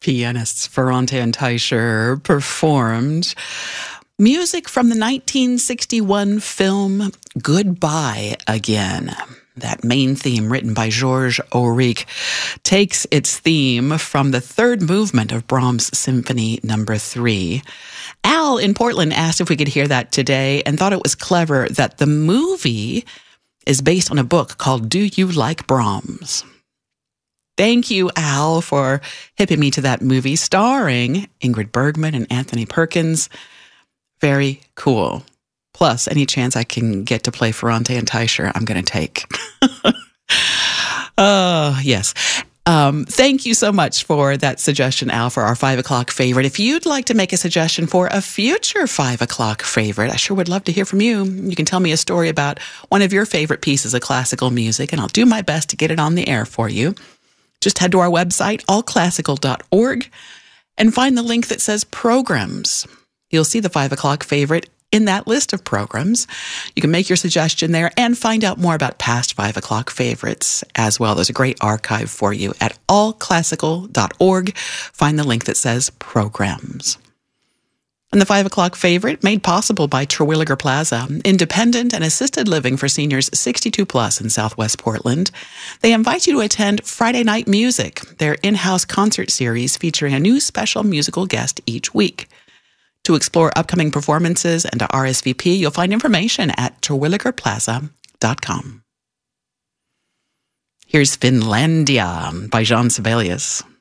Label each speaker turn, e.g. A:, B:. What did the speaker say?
A: Pianists Ferrante and Teicher performed music from the 1961 film Goodbye Again. That main theme, written by Georges Auric, takes its theme from the third movement of Brahms' Symphony No. 3. Al in Portland asked if we could hear that today and thought it was clever that the movie is based on a book called Do You Like Brahms? Thank you, Al, for hipping me to that movie starring Ingrid Bergman and Anthony Perkins. Very cool. Plus, any chance I can get to play Ferrante and Teicher, I'm going to take. Yes. Thank you so much for that suggestion, Al, for our 5 o'clock favorite. If you'd like to make a suggestion for a future 5 o'clock favorite, I sure would love to hear from you. You can tell me a story about one of your favorite pieces of classical music, and I'll do my best to get it on the air for you. Just head to our website, allclassical.org, and find the link that says Programs. You'll see the 5 o'clock favorite in that list of programs. You can make your suggestion there and find out more about past 5 o'clock favorites as well. There's a great archive for you at allclassical.org. Find the link that says Programs. And the 5 o'clock favorite, made possible by Terwilliger Plaza, independent and assisted living for seniors 62 plus in Southwest Portland. They invite you to attend Friday Night Music, their in-house concert series featuring a new special musical guest each week. To explore upcoming performances and to RSVP, you'll find information at terwilligerplaza.com. Here's Finlandia by Jean Sibelius.